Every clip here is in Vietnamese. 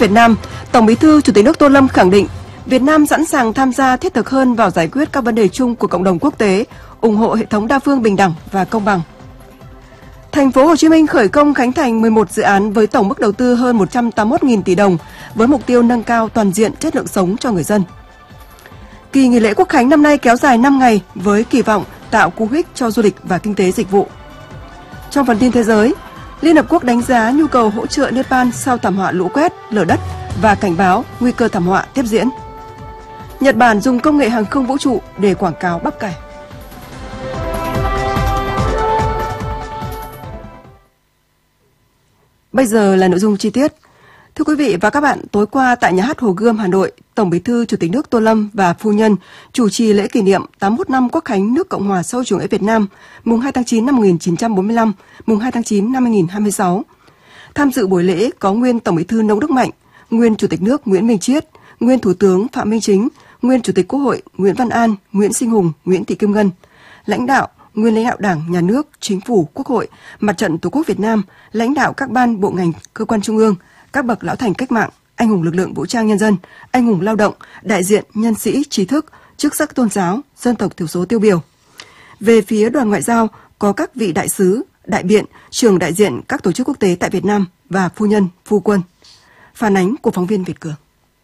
Việt Nam, Tổng Bí thư Chủ tịch nước Tô Lâm khẳng định Việt Nam sẵn sàng tham gia thiết thực hơn vào giải quyết các vấn đề chung của cộng đồng quốc tế, ủng hộ hệ thống đa phương bình đẳng và công bằng. Thành phố Hồ Chí Minh khởi công khánh thành 11 dự án với tổng mức đầu tư hơn 181.000 tỷ đồng với mục tiêu nâng cao toàn diện chất lượng sống cho người dân. Kỳ nghỉ lễ Quốc khánh năm nay kéo dài 5 ngày với kỳ vọng tạo cú hích cho du lịch và kinh tế dịch vụ. Trong phần tin thế giới, Liên Hợp Quốc đánh giá nhu cầu hỗ trợ Nepal sau thảm họa lũ quét, lở đất và cảnh báo nguy cơ thảm họa tiếp diễn. Nhật Bản dùng công nghệ hàng không vũ trụ để quảng cáo bắp cải. Bây giờ là nội dung chi tiết. Thưa quý vị và các bạn, tối qua tại Nhà hát Hồ Gươm, Hà Nội, Tổng Bí thư Chủ tịch nước Tô Lâm và phu nhân chủ trì lễ kỷ niệm 81 năm Quốc khánh nước Cộng hòa xã hội chủ nghĩa Việt Nam, mùng 2 tháng 9 năm 1945, mùng 2 tháng 9 năm 2026. Tham dự buổi lễ có nguyên Tổng Bí thư Nông Đức Mạnh, nguyên Chủ tịch nước Nguyễn Minh Chiết, nguyên Thủ tướng Phạm Minh Chính, nguyên Chủ tịch Quốc hội Nguyễn Văn An, Nguyễn Sinh Hùng, Nguyễn Thị Kim Ngân, nguyên lãnh đạo Đảng, Nhà nước, Chính phủ, Quốc hội, Mặt trận Tổ quốc Việt Nam, lãnh đạo các ban, bộ ngành, cơ quan trung ương, các bậc lão thành cách mạng, anh hùng lực lượng vũ trang nhân dân, anh hùng lao động, đại diện nhân sĩ, trí thức, chức sắc tôn giáo, dân tộc thiểu số tiêu biểu. Về phía đoàn ngoại giao có các vị đại sứ, đại biện, trưởng đại diện các tổ chức quốc tế tại Việt Nam và phu nhân, phu quân. Phản ánh của phóng viên Việt Cường.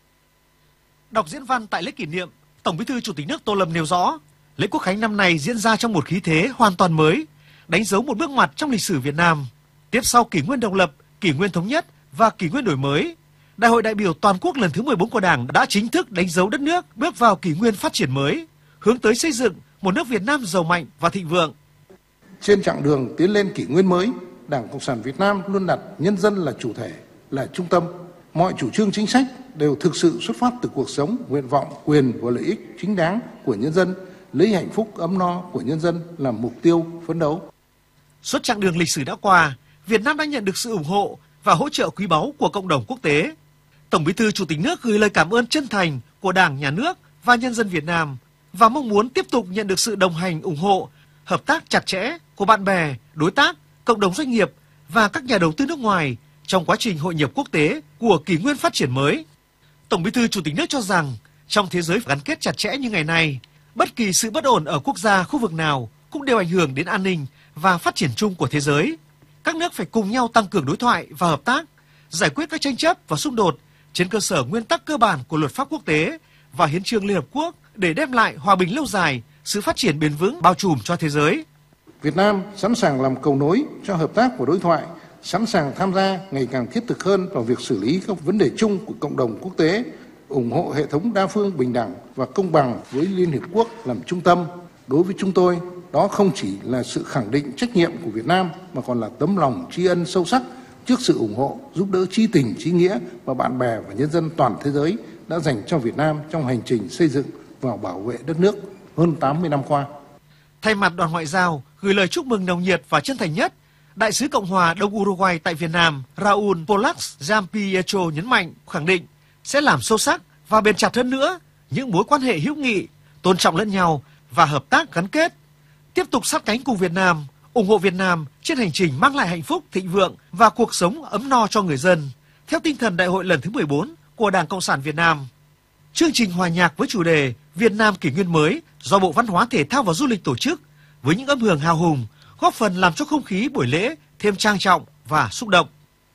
Đọc diễn văn tại lễ kỷ niệm, Tổng Bí thư Chủ tịch nước Tô Lâm nêu rõ, lễ Quốc khánh năm nay diễn ra trong một khí thế hoàn toàn mới, đánh dấu một bước ngoặt trong lịch sử Việt Nam. Tiếp sau kỷ nguyên độc lập, kỷ nguyên thống nhất và kỷ nguyên đổi mới, Đại hội đại biểu toàn quốc lần thứ 14 của Đảng đã chính thức đánh dấu đất nước bước vào kỷ nguyên phát triển mới, hướng tới xây dựng một nước Việt Nam giàu mạnh và thịnh vượng. Trên chặng đường tiến lên kỷ nguyên mới, Đảng Cộng sản Việt Nam luôn đặt nhân dân là chủ thể, là trung tâm. Mọi chủ trương chính sách đều thực sự xuất phát từ cuộc sống, nguyện vọng, quyền và lợi ích chính đáng của nhân dân, lấy hạnh phúc ấm no của nhân dân làm mục tiêu phấn đấu. Suốt chặng đường lịch sử đã qua, Việt Nam đã nhận được sự ủng hộ và hỗ trợ quý báu của cộng đồng quốc tế. Tổng Bí thư Chủ tịch nước gửi lời cảm ơn chân thành của Đảng, Nhà nước và nhân dân Việt Nam và mong muốn tiếp tục nhận được sự đồng hành, ủng hộ, hợp tác chặt chẽ của bạn bè, đối tác, cộng đồng doanh nghiệp và các nhà đầu tư nước ngoài trong quá trình hội nhập quốc tế của kỷ nguyên phát triển mới. Tổng Bí thư Chủ tịch nước cho rằng trong thế giới gắn kết chặt chẽ như ngày nay, bất kỳ sự bất ổn ở quốc gia, khu vực nào cũng đều ảnh hưởng đến an ninh và phát triển chung của thế giới. Các nước phải cùng nhau tăng cường đối thoại và hợp tác, giải quyết các tranh chấp và xung đột trên cơ sở nguyên tắc cơ bản của luật pháp quốc tế và hiến chương Liên Hợp Quốc để đem lại hòa bình lâu dài, sự phát triển bền vững bao trùm cho thế giới. Việt Nam sẵn sàng làm cầu nối cho hợp tác và đối thoại, sẵn sàng tham gia ngày càng thiết thực hơn vào việc xử lý các vấn đề chung của cộng đồng quốc tế, ủng hộ hệ thống đa phương bình đẳng và công bằng với Liên Hiệp Quốc làm trung tâm. Đối với chúng tôi, đó không chỉ là sự khẳng định trách nhiệm của Việt Nam mà còn là tấm lòng tri ân sâu sắc trước sự ủng hộ, giúp đỡ chí tình, chí nghĩa mà bạn bè và nhân dân toàn thế giới đã dành cho Việt Nam trong hành trình xây dựng và bảo vệ đất nước hơn 80 năm qua. Thay mặt đoàn ngoại giao gửi lời chúc mừng nồng nhiệt và chân thành nhất, Đại sứ Cộng hòa Đông Uruguay tại Việt Nam Raúl Polax Gianpietro nhấn mạnh, khẳng định sẽ làm sâu sắc và bền chặt hơn nữa những mối quan hệ hữu nghị, tôn trọng lẫn nhau và hợp tác gắn kết, tiếp tục sát cánh cùng Việt Nam, ủng hộ Việt Nam trên hành trình mang lại hạnh phúc, thịnh vượng và cuộc sống ấm no cho người dân, theo tinh thần Đại hội lần thứ 14 của Đảng Cộng sản Việt Nam. Chương trình hòa nhạc với chủ đề Việt Nam kỷ nguyên mới do Bộ Văn hóa Thể thao và Du lịch tổ chức với những âm hưởng hào hùng, góp phần làm cho không khí buổi lễ thêm trang trọng và xúc động.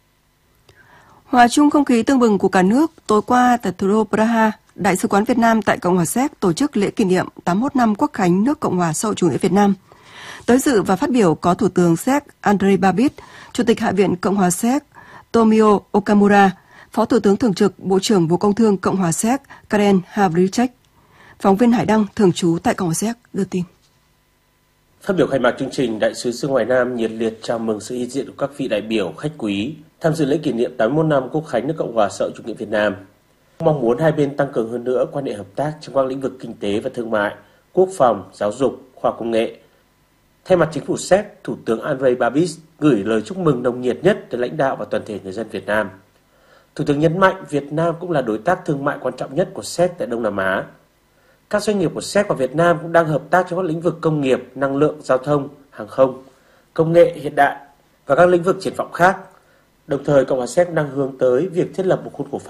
Hòa chung không khí tưng bừng của cả nước, tối qua tại thủ đô Praha, Đại sứ quán Việt Nam tại Cộng hòa Séc tổ chức lễ kỷ niệm 81 năm Quốc khánh nước Cộng hòa xã hội chủ nghĩa Việt Nam. Tới dự và phát biểu có Thủ tướng Séc Andrej Babiš, Chủ tịch Hạ viện Cộng hòa Séc Tomio Okamura, Phó Thủ tướng Thường trực Bộ trưởng Bộ Công thương Cộng hòa Séc Karen Havlicek. Phóng viên Hải Đăng thường trú tại Cộng hòa Séc đưa tin. Phát biểu khai mạc chương trình, Đại sứ xứ Ngoài Nam nhiệt liệt chào mừng sự hiện diện của các vị đại biểu, khách quý tham dự lễ kỷ niệm 81 năm Quốc khánh nước Cộng hòa xã hội chủ nghĩa Việt Nam. Mong muốn hai bên tăng cường hơn nữa quan hệ hợp tác trong các lĩnh vực kinh tế và thương mại, quốc phòng, giáo dục, khoa học công nghệ. Thay mặt chính phủ Séc, Thủ tướng Andrej Babiš gửi lời chúc mừng nồng nhiệt nhất tới lãnh đạo và toàn thể người dân Việt Nam. Thủ tướng nhấn mạnh Việt Nam cũng là đối tác thương mại quan trọng nhất của Séc tại Đông Nam Á. Các doanh nghiệp của Séc và Việt Nam cũng đang hợp tác trong các lĩnh vực công nghiệp, năng lượng, giao thông, hàng không, công nghệ hiện đại và các lĩnh vực triển vọng khác. Đồng thời, Cộng hòa Séc đang hướng tới việc thiết lập một khuôn khổ pháp